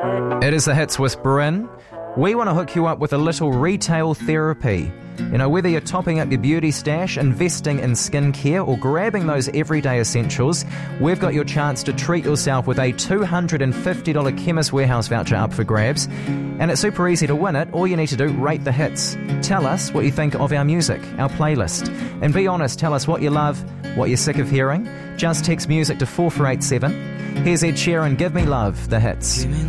It is the Hits with Bryn. We want to hook you up with a little retail therapy. You know, whether you're topping up your beauty stash, investing in skincare, or grabbing those everyday essentials, we've got your chance to treat yourself with a $250 Chemist Warehouse voucher up for grabs. And it's super easy to win it. All you need to do, rate the hits. Tell us what you think of our music, our playlist. And be honest, tell us what you love, what you're sick of hearing. Just text music to 4487. Here's Ed Sheeran, Give Me Love, the hits. Give me